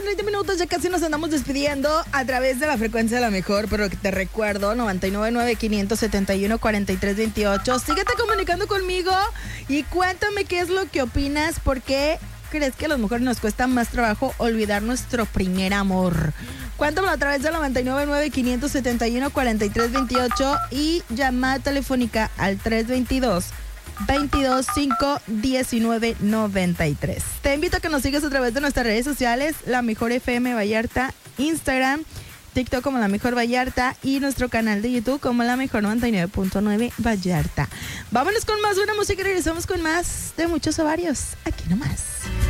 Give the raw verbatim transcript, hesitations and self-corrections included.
treinta minutos, ya casi nos andamos despidiendo a través de la frecuencia de la mejor, pero que te recuerdo, noventa y nueve nueve, quinientos setenta y uno, cuarenta y tres veintiocho. Síguete comunicando conmigo y cuéntame qué es lo que opinas, por qué crees que a las mujeres nos cuesta más trabajo olvidar nuestro primer amor. Cuéntamelo a través de noventa y nueve nueve, quinientos setenta y uno, cuarenta y tres veintiocho y llamada telefónica al tres veintidós, veintidós cinco, diecinueve noventa y tres. Te invito a que nos sigas a través de nuestras redes sociales, La Mejor F M Vallarta, Instagram, TikTok como La Mejor Vallarta y nuestro canal de YouTube como La Mejor noventa y nueve punto nueve Vallarta. Vámonos con más buena música y regresamos con más de Muchos Ovarios, aquí nomás.